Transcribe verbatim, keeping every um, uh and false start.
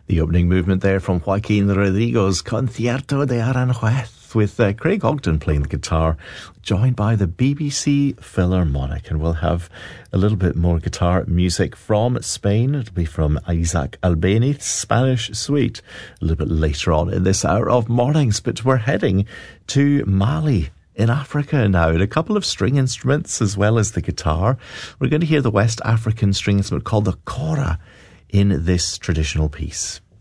The opening movement there from Joaquin Rodrigo's Concierto de Aranjuez, with uh, Craig Ogden playing the guitar, joined by the B B C Philharmonic. And we'll have a little bit more guitar music from Spain. It'll be from Isaac Albéniz, Spanish Suite, a little bit later on in this hour of mornings. But we're heading to Mali in Africa now, and a couple of string instruments as well as the guitar. We're going to hear the West African string instrument called the kora in this traditional piece.